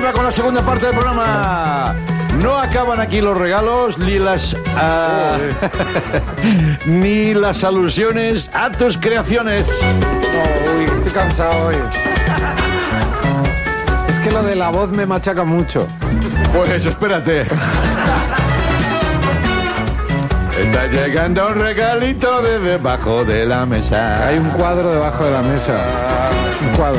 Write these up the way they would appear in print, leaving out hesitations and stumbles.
arriba con la segunda parte del programa. No acaban aquí los regalos ni las ni las alusiones a tus creaciones. Uy, estoy cansado hoy. Es que lo de la voz me machaca mucho. Pues espérate. Está llegando un regalito de debajo de la mesa. Hay un cuadro debajo de la mesa. Un cuadro.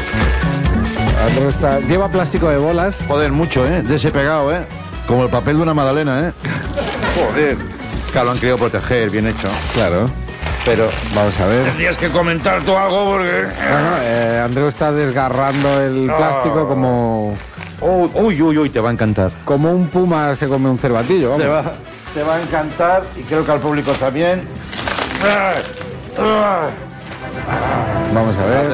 Lleva plástico de bolas. Joder, mucho, de ese pegado, como el papel de una magdalena, Joder. Claro, lo han querido proteger, bien hecho. Claro. Pero, vamos a ver. Tendrías que comentar tú algo porque... Bueno, Andreu está desgarrando el plástico como... Uy, te va a encantar. Como un puma se come un cervatillo, vamos. Te va a encantar y creo que al público también. Vamos a ver.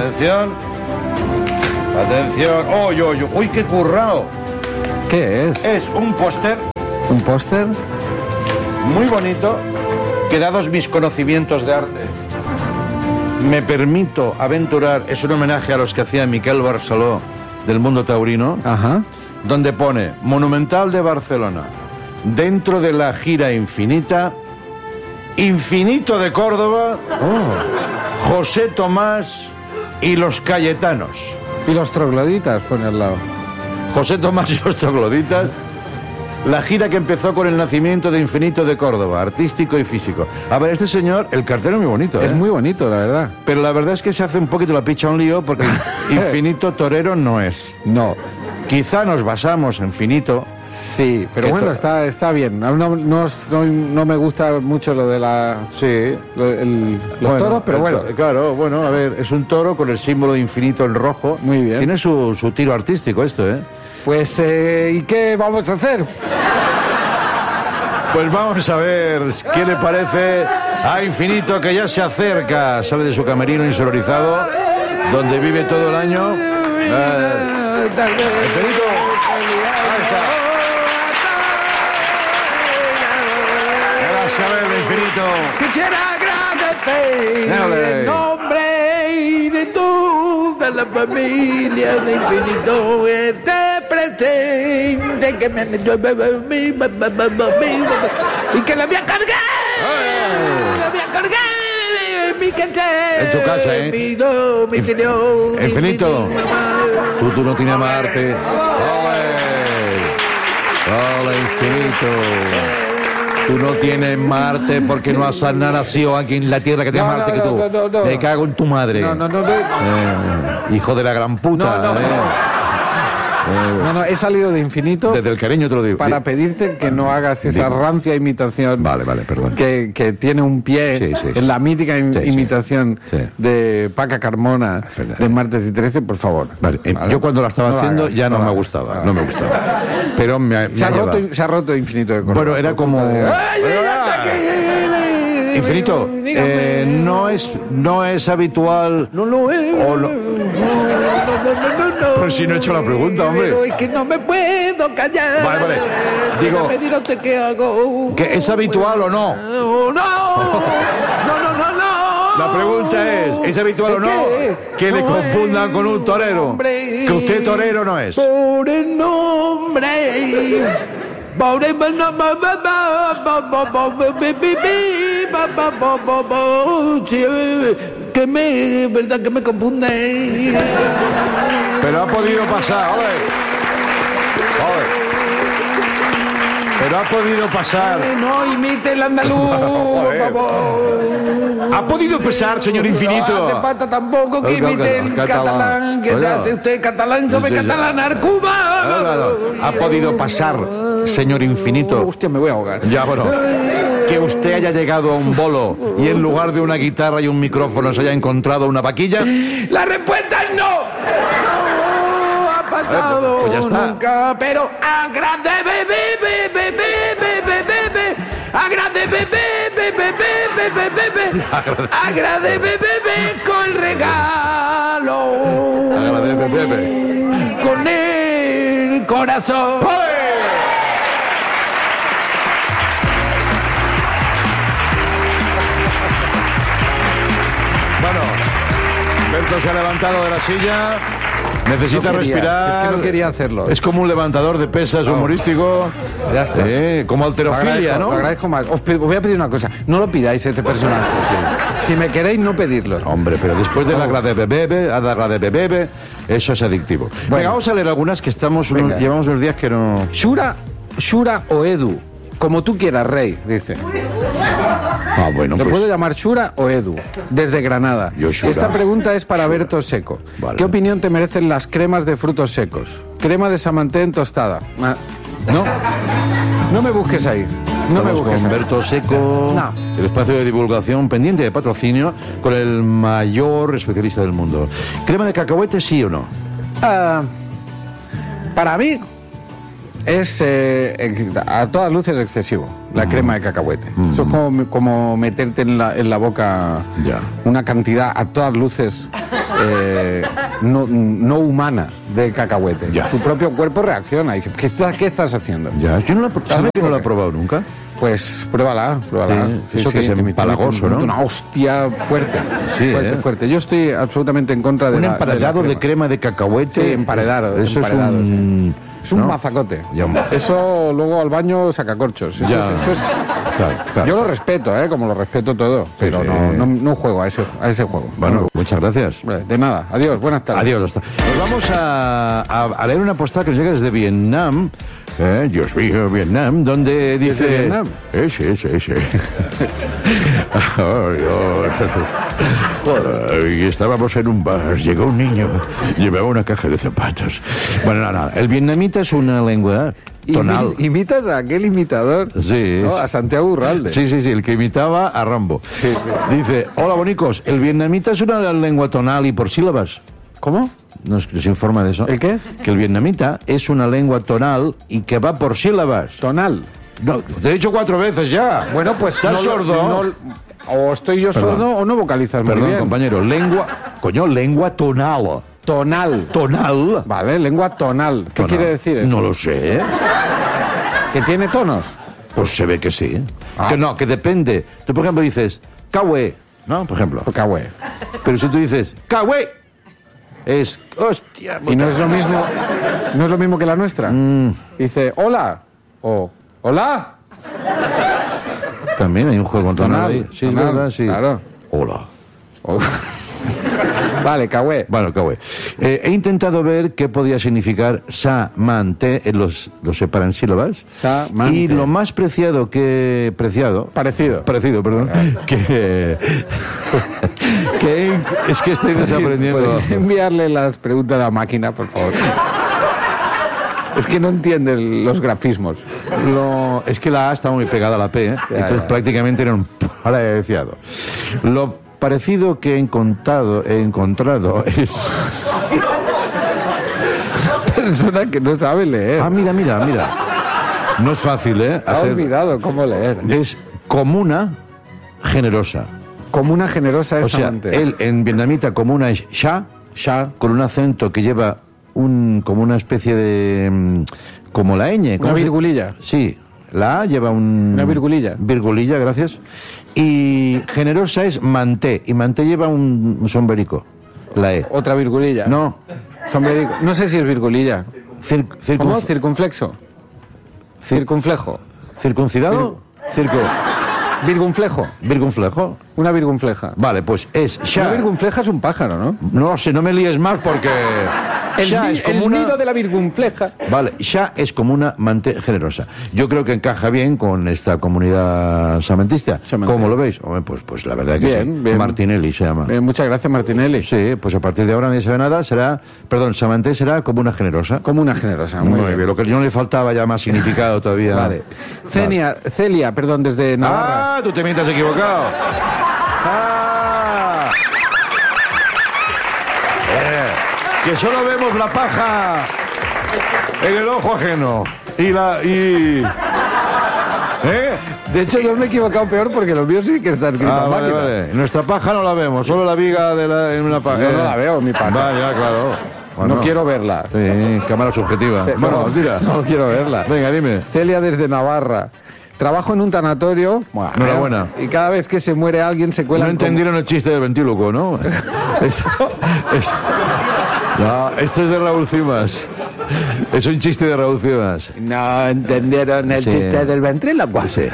Atención. Uy, qué currao. ¿Qué es? Es un póster. ¿Un póster? Muy bonito, que dados mis conocimientos de arte, me permito aventurar, es un homenaje a los que hacía Miquel Barceló del Mundo Taurino. Ajá. Donde pone Monumental de Barcelona, dentro de la gira infinita, Infinito de Córdoba, José Tomás y los Cayetanos. Y los trogloditas pone al lado. José Tomás y los trogloditas. La gira que empezó con el nacimiento de Infinito de Córdoba, artístico y físico. A ver, este señor, el cartel es muy bonito, Es muy bonito, la verdad. Pero la verdad es que se hace un poquito la picha un lío porque Infinito torero no es. No. Quizá nos basamos en Finito. Sí, pero bueno, está bien. No me gusta mucho lo de la... Sí. Los toros, pero bueno. Claro, bueno, a ver, es un toro con el símbolo de infinito en rojo. Muy bien. Tiene su tiro artístico esto, Pues, ¿y qué vamos a hacer? Pues vamos a ver qué le parece a Infinito, que ya se acerca. Sale de su camerino insonorizado, donde vive todo el año. Infinito. Ahí está. Vamos a ver, Infinito. Quisiera agradecer en nombre de toda la familia de Infinito este presente que me y que la voy a cargar. La voy a cargar en tu casa, Infinito. Tú no tienes más arte. Hola, Infinito. Tú no tienes Marte porque no has nacido aquí en la tierra que tiene Marte que tú. No. Me cago en tu madre. No. Hijo de la gran puta. No, he salido de Infinito. Desde el cariño te lo digo. Para pedirte que no hagas esa rancia imitación. Vale, perdón. Que tiene un pie en la mítica imitación de Paca Carmona de Martes y 13, por favor. Vale. Yo cuando la estaba haciendo ya no me gustaba. No me gustaba. Pero se ha roto Infinito de Córdoba. Bueno, era como... Infinito, no es habitual... No lo es. Pero si no he hecho la pregunta, hombre. Pero es que no me puedo callar. Vale. Digo... Me dirá usted qué hago. ¿Que es habitual o no? No. La pregunta es habitual o no que le confundan con un torero? Que usted torero no es. Por el nombre... verdad que me confunde. Pero ha podido pasar, Pero ha podido pasar. No imite el andaluz, por favor. Ha podido pasar, señor Infinito. No hace falta tampoco que imite el catalán, que hace usted catalán sobre catalanar Cuba. Ha podido pasar, señor Infinito. Hostia, me voy a ahogar. Ya, bueno. Que usted haya llegado a un bolo y en lugar de una guitarra y un micrófono se haya encontrado una vaquilla. La respuesta es no. No ha pasado pues ya está. nunca, pero agradece con el regalo. Con el corazón. Bueno, Berto se ha levantado de la silla. Necesita respirar. Es que no quería hacerlo. Es como un levantador de pesas humorístico. Ya está. Como alterofilia, ¿no? Lo agradezco más. Os voy a pedir una cosa. No lo pidáis este personaje. Si me queréis, no pedirlo. Hombre, pero después de la bebé, eso es adictivo. Bueno. Venga, vamos a leer algunas que llevamos unos días que no... Shura o Edu. Como tú quieras, Rey, dice. Bueno, ¿Lo puedo llamar Shura o Edu? Desde Granada. Esta pregunta es para Berto Seco. Vale. ¿Qué opinión te merecen las cremas de frutos secos? Crema de Samanté en tostada. No me busques ahí. No me busques con Berto Seco, el espacio de divulgación pendiente de patrocinio con el mayor especialista del mundo. ¿Crema de cacahuete, sí o no? Para mí es a todas luces excesivo la crema de cacahuete. Eso es como meterte en la boca una cantidad a todas luces no humana de cacahuete. Tu propio cuerpo reacciona y dice, ¿qué estás haciendo? Yo no lo he probado nunca. Pues pruébala. Eso que es empalagoso, ¿no? Una hostia fuerte. Fuerte. Yo estoy absolutamente en contra de un emparedado de crema de cacahuete. Sí, emparedado. Eso es un mazacote. Eso luego al baño saca corchos. Eso es... Claro. Yo lo respeto, como lo respeto todo, pero no juego a ese juego. Bueno, muchas gracias. De nada. Adiós, buenas tardes. Adiós. Nos vamos a leer una postal que nos llega desde Vietnam. Dios mío, Vietnam, donde dice... ¿Desde Vietnam? Ese. Y estábamos en un bar, llegó un niño, llevaba una caja de zapatos. Bueno, nada, el vietnamita es una lengua tonal. ¿Imitas a aquel imitador? Sí. ¿No? A Santiago Urralde. Sí, el que imitaba a Rambo. Sí. Dice, hola bonicos, el vietnamita es una lengua tonal y por sílabas. ¿Cómo? Nos informa de eso. ¿El qué? Que el vietnamita es una lengua tonal y que va por sílabas. ¿Tonal? No, te he dicho 4 veces ya. Bueno, pues ¿estás sordo? O estoy yo sordo o no vocalizas muy bien. Perdón, compañero. Lengua tonal. Tonal. Vale, lengua tonal. ¿Qué quiere decir eso? No lo sé. ¿Que tiene tonos? Pues se ve que sí. Que depende. Tú, por ejemplo, dices, cahue, ¿no? Por ejemplo. Cahue. Pero si tú dices, cahue, es, hostia. Y no es lo mismo que la nuestra. Dice, hola, o hola. También hay un juego tonal ahí. Sí, tonal, ¿verdad? Sí. Claro. Hola. Vale, cahue. Bueno, cahue. He intentado ver qué podía significar sa-man-te en los separan sílabas. Sa-man-te. Y lo más preciado que... Parecido, perdón. Que es que estoy desaprendiendo. ¿Puedes enviarle las preguntas a la máquina, por favor? Es que no entienden los grafismos. Es que la A está muy pegada a la P, entonces prácticamente era un parecido. Lo parecido que he encontrado es... Persona que no sabe leer. Mira. No es fácil, Ha olvidado cómo leer. Es comuna generosa. Comuna generosa es él en vietnamita comuna es sha, con un acento que lleva como una especie de... como la ñ. ¿Una virgulilla? Sí. La A lleva una virgulilla. Virgulilla, gracias. Y generosa es manté. Y manté lleva un sombrerico. La E. ¿Otra virgulilla? No. Sombrerico. No sé si es virgulilla. ¿Cómo? Circunflexo. Circunflejo. ¿Circuncidado? Virgunflejo. ¿Virgunflejo? Una virgunfleja. Vale, pues es sha. Una virgunfleja es un pájaro, ¿no? No sé, no me líes más porque... El nido de la virgunfleja. Vale, sha es como una manté generosa. Yo creo que encaja bien con esta comunidad samentista. ¿Cómo lo veis? Hombre, pues la verdad que bien, sí. Bien. Martinelli se llama. Muchas gracias, Martinelli. Sí, pues a partir de ahora nadie sabe nada. Samanté será como una generosa. Como una generosa, muy bien. Lo que no le faltaba ya más significado todavía. Vale. Celia, desde Navarra. Tú te mientas equivocado. Que solo vemos la paja en el ojo ajeno. De hecho, yo me he equivocado peor porque los míos sí que están escritos en máquina. Vale. Nuestra paja no la vemos, solo la viga en una paja. Yo no la veo, mi paja. Vaya, claro. Bueno, no quiero verla. Sí, cámara subjetiva. Bueno, tira. No quiero verla. Venga, dime. Celia desde Navarra. Trabajo en un tanatorio. Bueno, enhorabuena. Y cada vez que se muere alguien se cuelan. No entendieron el chiste del ventríloco, ¿no? No, esto es de Raúl Cimas. Es un chiste de Raúl Cimas. No entendieron el chiste del ventríloco. Sí.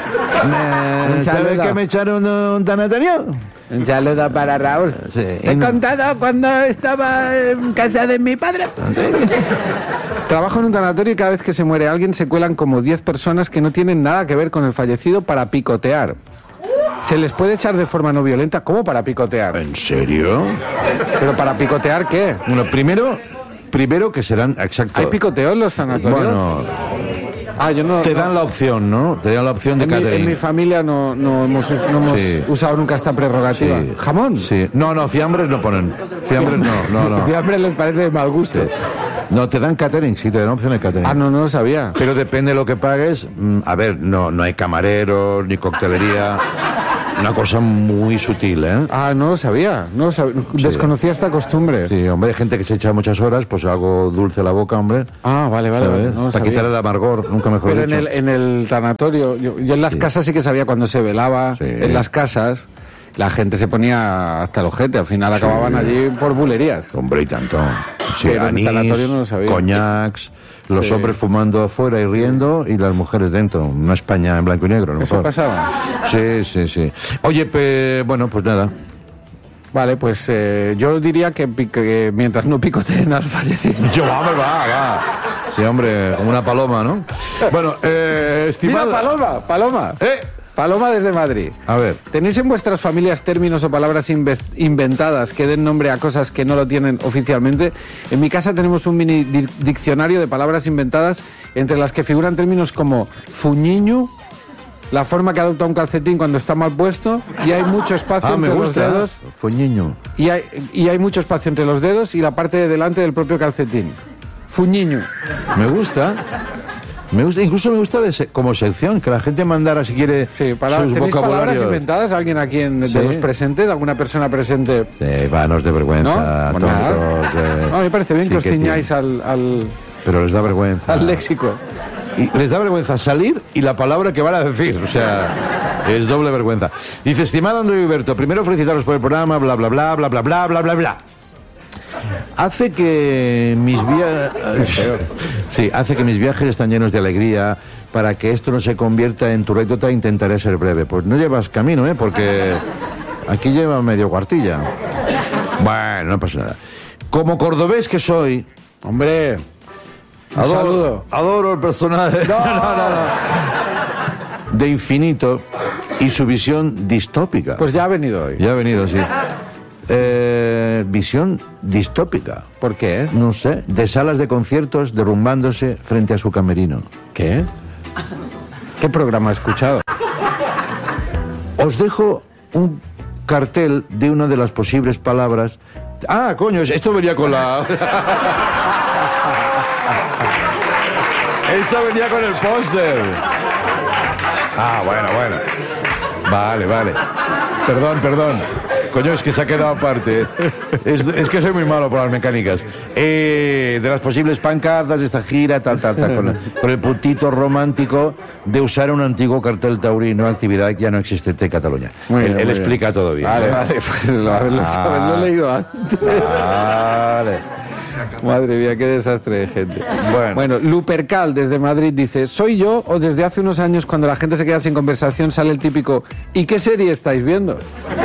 ¿Sabes que me echaron un tanatorio? Un saludo para Raúl. Sí. He contado cuando estaba en casa de mi padre. Trabajo en un tanatorio y cada vez que se muere alguien se cuelan como 10 personas que no tienen nada que ver con el fallecido para picotear. ¿Se les puede echar de forma no violenta? ¿Cómo para picotear? ¿En serio? ¿Pero para picotear qué? Bueno, primero que serán, exacto. ¿Hay picoteo en los sanatorios? Bueno, yo no... te dan la opción, ¿no? Te dan la opción de catering. En mi familia no hemos Sí. usado nunca esta prerrogativa. Sí. ¿Jamón? Sí. No, fiambres no ponen. Fiambres no. Fiambres les parece de mal gusto. Sí. No, te dan catering, sí, te dan opción de catering. No lo sabía. Pero depende de lo que pagues. A ver, no hay camareros, ni coctelería. Una cosa muy sutil, ¿eh? No lo sabía. Sí. Desconocía esta costumbre. Sí, hombre, hay gente que se echa muchas horas, pues algo dulce a la boca, hombre. Vale. ¿Sabes? No lo Para sabía. quitarle el amargor, nunca mejor Pero dicho. en el tanatorio, yo en las casas sí que sabía cuando se velaba, Sí. en las casas, la gente se ponía hasta el ojete, al final acababan allí por bulerías. Hombre, y tanto. Sí, Pero en el anís, tanatorio no lo sabía. coñacs, los Sí. hombres fumando afuera y riendo y las mujeres dentro. Una España en blanco y negro, a lo ¿Eso mejor. pasaba? Sí. Oye, bueno, pues nada. Vale, pues yo diría que mientras no picoteen al fallecido. Hombre, va. Sí, hombre, como una paloma, ¿no? Bueno, estimado... Mira, Paloma. Paloma desde Madrid. A ver. ¿Tenéis en vuestras familias términos o palabras inventadas que den nombre a cosas que no lo tienen oficialmente? En mi casa tenemos un mini diccionario de palabras inventadas entre las que figuran términos como fuñiño, la forma que adopta un calcetín cuando está mal puesto, y hay mucho espacio me entre gusta. los dedos. Fuñiño. Y hay mucho espacio entre los dedos y la parte de delante del propio calcetín. Fuñiño. Me gusta, incluso me gusta como sección, que la gente mandara si quiere Sí, sus ¿tenéis palabras vocabularios. inventadas? ¿Alguien aquí de Sí. los presentes? ¿Alguna persona presente? No es de vergüenza. ¿No? Bueno, tontos, me parece bien sí que os que ciñáis al Pero les da vergüenza. léxico. Y les da vergüenza salir y la palabra que van a decir. O sea, es doble vergüenza. Dice, estimado Andreu Iberto, primero felicitaros por el programa, bla, bla, bla, bla, bla, bla, bla, bla, bla. Hace que mis viajes están llenos de alegría. Para que esto no se convierta en tu anécdota, intentaré ser breve. Pues no llevas camino, porque aquí lleva medio cuartilla. Bueno, no pasa nada. Como cordobés que soy... Hombre, un saludo. Adoro el personaje de Infinito y su visión distópica. Pues ya ha venido hoy. Ya ha venido, sí. Visión distópica. ¿Por qué? No sé, de salas de conciertos derrumbándose frente a su camerino. ¿Qué? ¿Qué programa he escuchado? Os dejo un cartel de una de las posibles palabras. Coño, esto venía con la... Esto venía con el póster. Bueno. Vale. Perdón. Coño, es que se ha quedado aparte. Es que soy muy malo por las mecánicas. De las posibles pancartas de esta gira, tal, con el puntito romántico de usar un antiguo cartel taurino, actividad que ya no existe en Cataluña. Él explica todo bien. Vale, pues lo he leído antes. Vale. Madre mía, qué desastre de gente. Bueno, Lupercal desde Madrid dice, ¿soy yo o desde hace unos años cuando la gente se queda sin conversación sale el típico ¿y qué serie estáis viendo?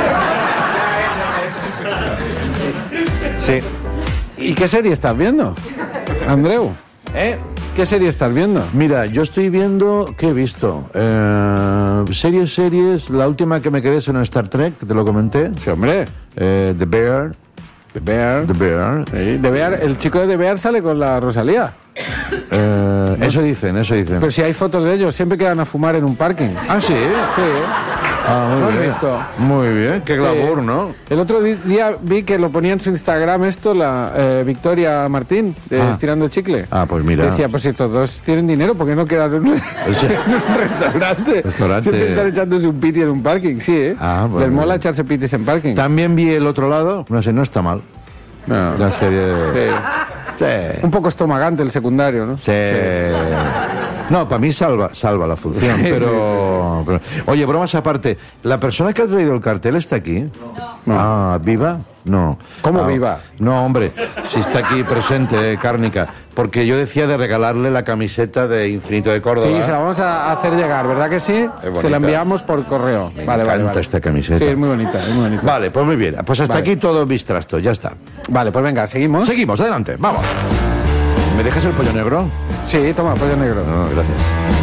Sí. ¿Y qué serie estás viendo, Andreu? ¿Qué serie estás viendo? Mira, yo estoy viendo... ¿Qué he visto? Series. La última que me quedé es en Star Trek, te lo comenté. Sí, hombre. The Bear. The Bear. Sí, The Bear. El chico de The Bear sale con la Rosalía. Eso dicen. Pero si hay fotos de ellos, siempre quedan a fumar en un parking. ¿Ah, sí? Sí. Muy ¿Lo has bien. visto? Muy bien, qué glamour, Sí. ¿no? El otro día vi que lo ponía en su Instagram la Victoria Martín, de Estirando el Chicle. Pues mira. Decía, pues si estos dos tienen dinero, ¿por qué no quedan en un restaurante? Restaurante. Siempre están echándose un piti en un parking, sí, ¿eh? Bueno. Les mola echarse pitis en parking. También vi El Otro Lado, no sé, no está mal. No. La serie... Sí. Sí. Un poco estomagante el secundario, ¿no? Sí. No, para mí salva la función, pero... Oye, bromas aparte, ¿la persona que ha traído el cartel está aquí? No. Ah, ¿viva? No. ¿Cómo viva? No, hombre, si está aquí presente, Cárnica, porque yo decía de regalarle la camiseta de Infinito de Córdoba. Sí, se la vamos a hacer llegar, ¿verdad que sí? Se la enviamos por correo. Me encanta esta camiseta. Sí, es muy bonita, es muy bonita. Vale, pues muy bien. Pues hasta aquí todo mis trastos, ya está. Vale, pues venga, ¿seguimos? Seguimos, adelante, vamos. ¿Me dejas el pollo negro? Sí, toma, pollo negro. No, gracias.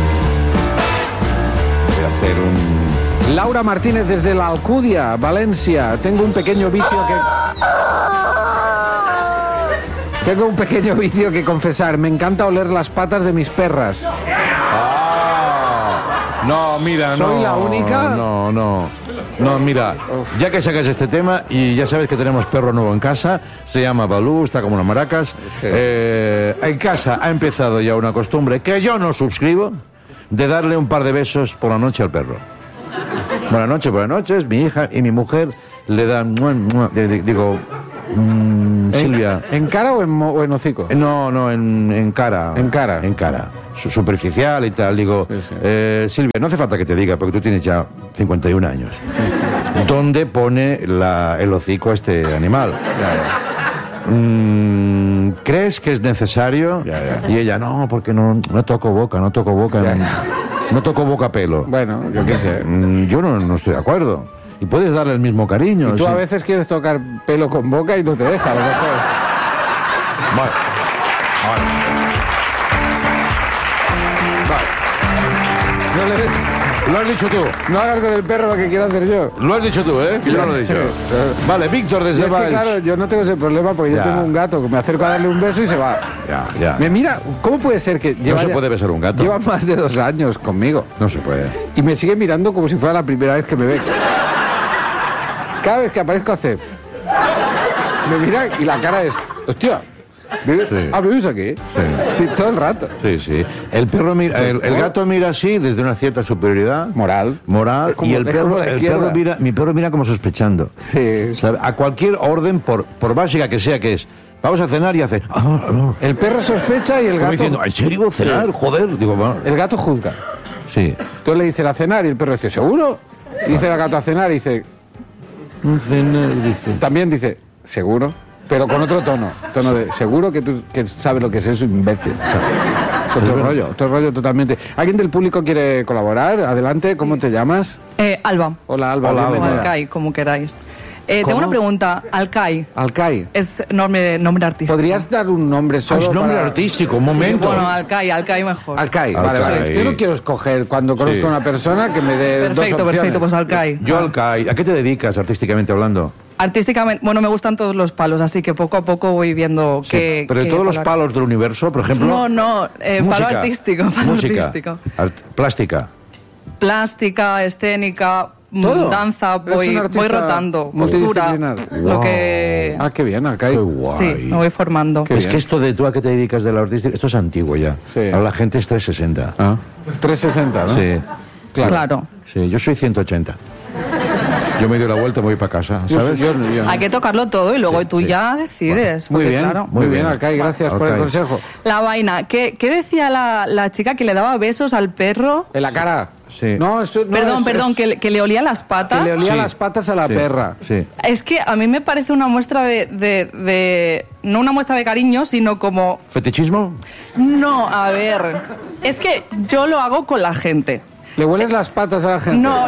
Voy a hacer un... Laura Martínez desde la Alcudia, Valencia. Tengo un pequeño vicio que confesar. Me encanta oler las patas de mis perras. No, mira, no. ¿Soy la única? No, mira, ya que sacas este tema y ya sabes que tenemos perro nuevo en casa, se llama Balú, está como unas maracas. Sí. En casa ha empezado ya una costumbre que yo no suscribo de darle un par de besos por la noche al perro. Buenas noches, mi hija y mi mujer le dan... Digo... Silvia. ¿En cara o en hocico? No, en cara. En cara. En cara. Superficial y tal. Digo, sí. Silvia, no hace falta que te diga, porque tú tienes ya 51 años. ¿Dónde pone el hocico a este animal? ¿Crees que es necesario? Ya. Y ella, no, porque no toco boca. No toco boca pelo. Bueno, yo qué sé. Yo no estoy de acuerdo. Y puedes darle el mismo cariño. Y tú sí. a veces quieres tocar pelo con boca y no te deja, a lo mejor. Vale. No le des... Lo has dicho tú. No hagas con el perro lo que quiero hacer yo. Lo has dicho tú, ¿eh? Que yo no lo he dicho. Vale, Víctor desde Es que, Valls. claro, yo no tengo ese problema porque yo tengo un gato que me acerco a darle un beso y se va. Ya. Me mira, ¿cómo puede ser que No se puede besar un gato. Lleva más de 2 años conmigo No se puede. y me sigue mirando como si fuera la primera vez que me ve. Cada vez que aparezco hace... Me mira y la cara es... Hostia, ¿vives? Sí. ¿Vives aquí? Sí, todo el rato. Sí. El perro mira, el gato mira así desde una cierta superioridad Moral. moral, como- y el es como perro, la el izquierda. perro mira, mi perro mira como sospechando. Sí. ¿Sabe? A cualquier orden, por básica que sea, que es, vamos a cenar y hace, El perro sospecha y el como gato... diciendo, ¿en serio cenar? Joder, digo, va. El gato juzga. Sí. Tú le dices a cenar y el perro dice, ¿seguro? Y dice el gato a cenar y dice... También dice, ¿seguro? Pero con otro tono de, seguro que tú que sabes lo que es eso, imbécil. Es otro rollo totalmente. ¿Alguien del público quiere colaborar? Adelante, ¿cómo te llamas? Alba. Hola, Alba. Hola, O bienvenida. Alcai, como queráis. ¿Cómo? Tengo una pregunta. Alcai Alcai. es nombre artístico. ¿Podrías dar un nombre solo Es nombre para- artístico, un Sí, momento. bueno, Alcai mejor. Alcai, Alcai. vale. Es que yo no quiero escoger cuando conozco Sí. a una persona que me dé dos Perfecto, opciones. pues Alcai. Yo, Alcai, ¿a qué te dedicas artísticamente hablando? Artísticamente, bueno, me gustan todos los palos, así que poco a poco voy viendo qué... Pero de qué todos los palo- palos del universo, por ejemplo... No, palo música, artístico, música, artístico. Plástica. Plástica, escénica, ¿Todo? danza, Eres un artista voy rotando, costura, multidisciplinar. lo que... Ah, qué bien, Alcai. Qué guay. Sí, me voy formando. Qué Es bien. que esto de tú a qué te dedicas de la artística, esto es antiguo ya. Sí. Ahora la gente es 360. Ah, 360, ¿no? Sí. Claro. Sí, yo soy 180. Yo me doy la vuelta y me voy para casa, ¿sabes? Yo- Hay que tocarlo todo y luego tú ya decides. Muy porque, bien, claro. muy bien, bien. Alcai, gracias por el Alcai. consejo. La vaina, ¿qué decía la chica que le daba besos al perro? En la cara. Sí. No, eso, no, Perdón, es- que le olía las patas. que le olía Sí. las patas a la Sí, perra. Sí. Es que a mí me parece una muestra de no una muestra de cariño, sino como... ¿Fetichismo? No, a ver, es que yo lo hago con la gente. ¿Le hueles las patas a la gente? No,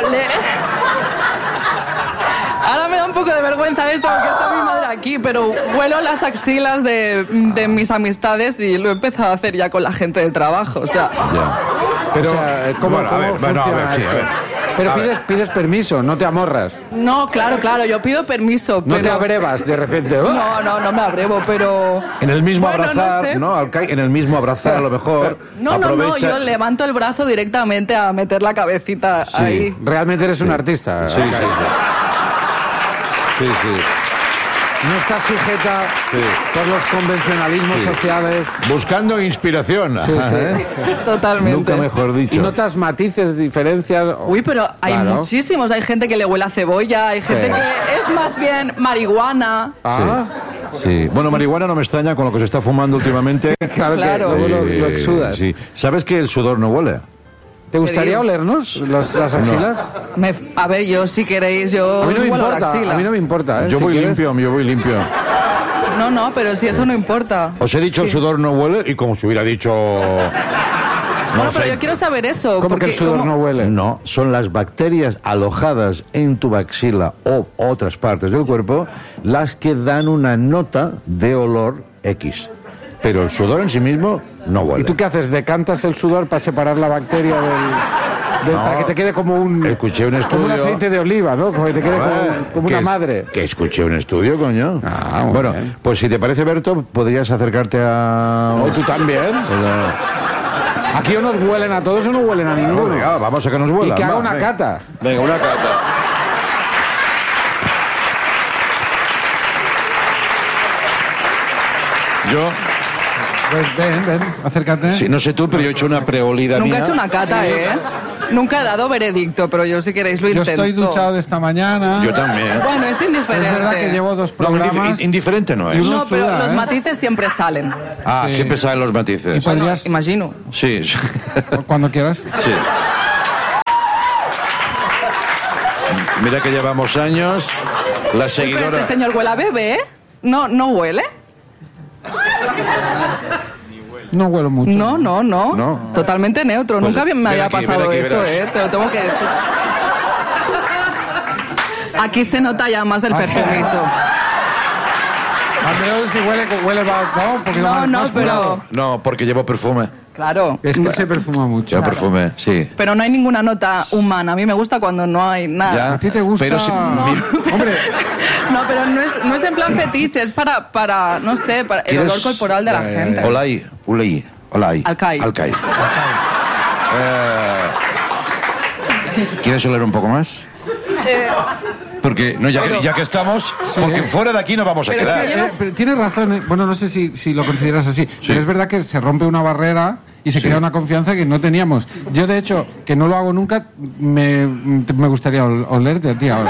Ahora me da un poco de vergüenza esto porque está mi madre aquí, pero huelo las axilas de mis amistades y lo he empezado a hacer ya con la gente del trabajo, o sea... Ya. Pero, o sea, ¿cómo, bueno, a cómo ver, bueno, a funciona ver, sí, esto? a ver. Pero A ver. pides permiso, no te amorras. No, claro, yo pido permiso, No pero... te abrevas de repente. ¡Oh! No me abrevo, pero... En el mismo Bueno, abrazar, no sé. ¿no? Alcai, en el mismo abrazar a lo mejor. No, aprovecha... yo levanto el brazo directamente a meter la cabecita ahí. Realmente eres un artista. Sí, sí, sí. Sí. No estás sujeta por los convencionalismos sociales. Buscando inspiración. Sí, Ajá, sí. ¿eh? Totalmente. Nunca mejor dicho. Y notas matices, diferencias. Uy, pero hay Claro. muchísimos. Hay gente que le huele a cebolla, hay gente que es más bien marihuana. Ah, Sí. Bueno, marihuana no me extraña con lo que se está fumando últimamente. Claro. Que luego lo exudas. Sí. ¿Sabes que el sudor no huele? ¿Te gustaría olernos las axilas? A ver, yo si queréis, yo A mí no me huelo la importa, axila. a mí no me importa. Yo si voy quieres. limpio, yo voy limpio. No, pero si eso no importa. Os he dicho el sudor no huele y como si hubiera dicho... Bueno, pero yo quiero saber eso. ¿Cómo que el sudor no huele? No, son las bacterias alojadas en tu axila o otras partes del cuerpo las que dan una nota de olor X. Pero el sudor en sí mismo no huele. ¿Y tú qué haces? ¿Decantas el sudor para separar la bacteria del para que te quede como un... Escuché un estudio... Como un aceite de oliva, ¿no? Como que te quede como una madre. Que escuché un estudio, coño. Bueno, bien. pues si te parece, Berto, podrías acercarte a... ¿O tú también? Aquí o nos huelen a todos o no huelen a ninguno. Venga, vamos a que nos huelan. Y que haga una venga. cata. Venga, una cata. Yo, Pues ven, acércate. sí, no sé tú, pero yo he hecho una preolida Nunca mía. he hecho una cata, ¿eh? Nunca he dado veredicto, pero yo si queréis lo Yo intento. estoy duchado de esta mañana. Yo también. Bueno, es indiferente. Es verdad que llevo 2 No, programas. indiferente no es. Y uno No, pero suda, los ¿eh? matices siempre salen. Ah, Sí. siempre saben los Y matices. podrías, Imagino. Sí, sí. cuando quieras. Sí. Mira que llevamos años. La Pero seguidora... este señor huele a bebé, ¿eh? No huele. No huelo mucho. No. No. Totalmente neutro. Pues Nunca me ven había aquí, ven pasado aquí, esto, verás. ¿eh? Te lo tengo que decir. Aquí se nota ya más el perfumito. Al menos si huele ¿no? Porque No, pero... No, porque llevo perfume. Claro. Es que se perfuma mucho. Llevo perfume, sí. Pero no hay ninguna nota humana. A mí me gusta cuando no hay nada. Ya. ¿A ti te gusta? Pero si- Hombre, No, pero no es en plan fetiche, es para no sé, para el ¿Quieres? olor corporal de la gente. Olay. Alcai. ¿Quieres oler un poco más? Porque no, ya que estamos, porque fuera de aquí no vamos a Pero es quedar. que pero tienes razón. Bueno, no sé si lo consideras así. Pero es verdad que se rompe una barrera y se crea una confianza que no teníamos. Yo, de hecho, que no lo hago nunca, me gustaría olerte a ti ahora.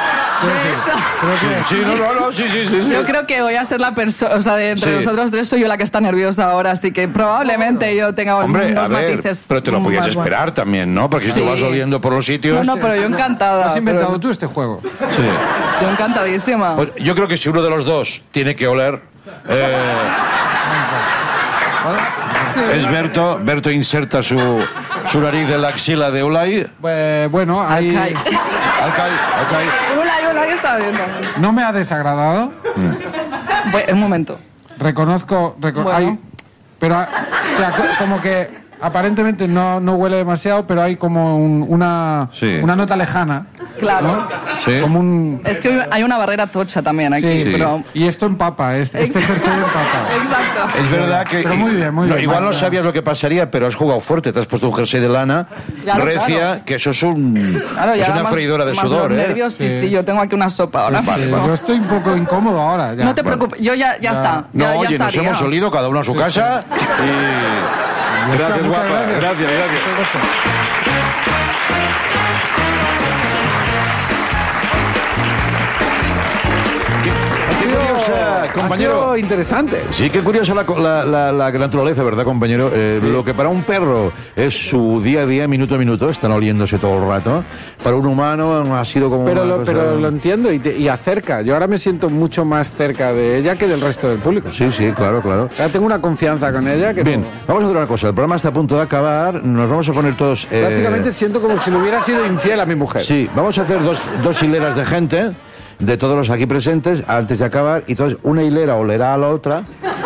Sí. Yo creo que voy a ser la persona, o sea, de entre Sí. nosotros tres soy yo la que está nerviosa ahora, así que probablemente yo tenga Hombre, a unos ver, matices. pero te lo podías más buenos. esperar también, ¿no? Porque si Sí. tú vas oliendo por los sitios... No, pero yo encantada. ¿Has inventado pero- tú este juego? Sí. Yo encantadísima. Pues yo creo que si uno de los dos tiene que oler... Sí. Es Berto. Berto inserta su nariz en la axila de Olay. Bueno, ahí Alcai. Alcai. Hola, ¿qué está viendo? no me ha desagradado. Un momento. Reconozco, Bueno. pero o sea, como que aparentemente no huele demasiado, pero hay como una nota lejana. Claro. Sí. Como un... Es que hay una barrera tocha también aquí, Sí. pero... Y esto empapa, este jersey empapa. Exacto. Es verdad que... Pero muy bien, muy bien. Igual no Vale. sabías lo que pasaría, pero has jugado fuerte. Te has puesto un jersey de lana Claro, recia, claro. que eso es Claro, es ya una más- freidora de más sudor, los ¿eh? nervios, sí, Sí. yo tengo aquí una sopa ahora Vale, mismo. Yo estoy un poco incómodo ahora. Ya. No te preocupes, yo ya está. No, ya oye, nos estaría. hemos olido cada uno a su casa y... Gracias, Muchas guapa. Gracias. Qué curiosa, Ha compañero. sido interesante. Sí, qué curiosa la naturaleza, ¿verdad, compañero? Lo que para un perro es su día a día, minuto a minuto, están oliéndose todo el rato. Para un humano ha sido como Pero una lo, cosa- pero lo entiendo y acerca. Yo ahora me siento mucho más cerca de ella que del resto del público. Sí, claro. Ahora tengo una confianza con ella que Bien, no- vamos a hacer una cosa. El programa está a punto de acabar. Nos vamos a poner todos... prácticamente siento como si le hubiera sido infiel a mi mujer. Sí, vamos a hacer dos hileras de gente, de todos los aquí presentes, antes de acabar, y entonces una hilera olerá a la otra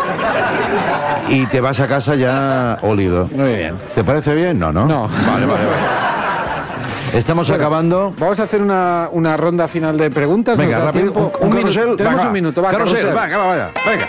y te vas a casa ya olido. Muy bien. ¿Te parece bien? No. No. Vale. Estamos acabando. Vamos a hacer una ronda final de preguntas. Venga, ¿Nos da rápido. tiempo? Un minuto. carrusel. Tenemos venga, un minuto. Va, carrusel. carrusel. Vaya. Venga.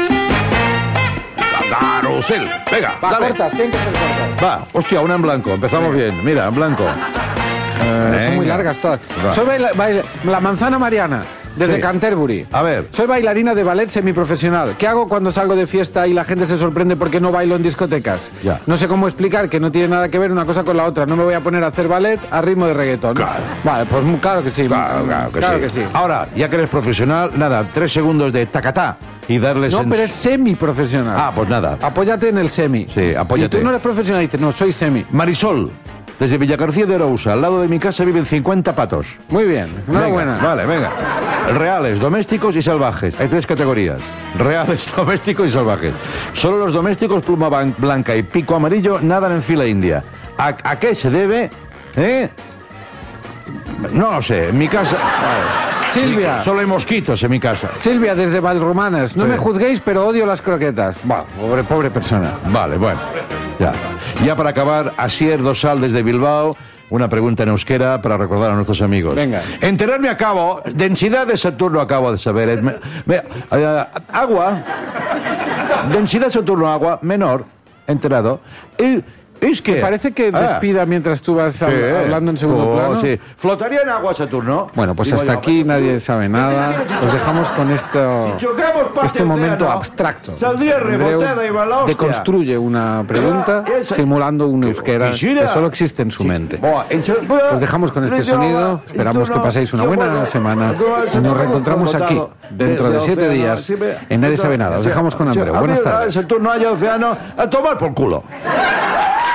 Carrusel. Venga, Va, dale. cortas, tienen que ser cortas. Va, hostia, una en blanco. Empezamos bien. Mira, en blanco. Son muy Venga. largas todas. Va. Sobre la manzana mariana. desde Sí. Canterbury. A ver. Soy bailarina de ballet semiprofesional. ¿Qué hago cuando salgo de fiesta y la gente se sorprende porque no bailo en discotecas? Ya. No sé cómo explicar que no tiene nada que ver una cosa con la otra. No me voy a poner a hacer ballet a ritmo de reggaetón. Claro. Vale, pues claro que sí. Claro que sí. Ahora, ya que eres profesional, nada, 3 segundos de tacatá y darles... No, pero es semiprofesional. Ah, pues nada. Apóyate en el semi. Sí, apóyate. Y tú no eres profesional y dices, no, soy semi. Marisol, desde Villagarcía de Arousa, al lado de mi casa viven 50 patos. Muy bien, enhorabuena. Vale, venga. Reales, domésticos y salvajes. Hay 3 categorías. Reales, domésticos y salvajes. Solo los domésticos, pluma blanca y pico amarillo, nadan en fila india. ¿A qué se debe? No lo sé, en mi casa... Silvia. Solo hay mosquitos en mi casa. Silvia, desde Valromanas. No Sí. me juzguéis, pero odio las croquetas. Bah, pobre persona. Vale, bueno. Ya para acabar, Asier Dosal desde Bilbao. Una pregunta en euskera para recordar a nuestros amigos. Venga. Enterarme acabo, densidad de Saturno acabo de saber. Agua, densidad de Saturno agua, menor, enterado. Es que... Parece que despida mientras tú vas hablando en segundo plano. Sí. ¿Flotaría en agua Saturno? Bueno, pues Digo hasta yo, aquí nadie sabe nada. Os dejamos con Si chocamos parte este momento océano, abstracto. saldría rebotada y va la hostia. Deconstruye una pregunta simulando un euskera que solo existe en su mente. Os dejamos con este sonido. Esperamos que paséis una buena semana. Y nos reencontramos aquí dentro de 7 días en Nadie Sabe Nada. Os dejamos con hambre. Buenas tardes. Saturno haya océano a tomar por culo.